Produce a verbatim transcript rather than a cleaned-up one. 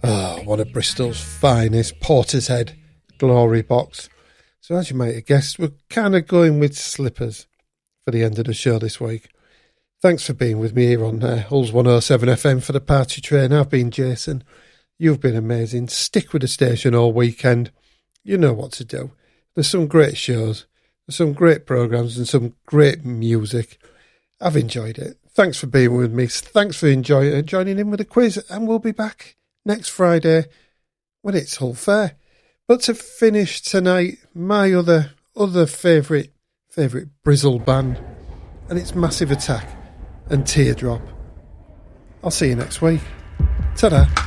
Oh, one of Bristol's finest, Portishead Glory Box. So as you might have guessed, we're kind of going with Slippers for the end of the show this week. Thanks for being with me here on uh, Hulls one oh seven F M for the Party Train. I've been Jason. You've been amazing. Stick with the station all weekend. You know what to do. There's some great shows, there's some great programmes and some great music. I've enjoyed it. Thanks for being with me. Thanks for enjoy, uh, joining in with the quiz. And we'll be back next Friday when it's Hull Fair. But to finish tonight, my other other favourite favourite Brizzle band, and it's Massive Attack and Teardrop. I'll see you next week. Ta-da.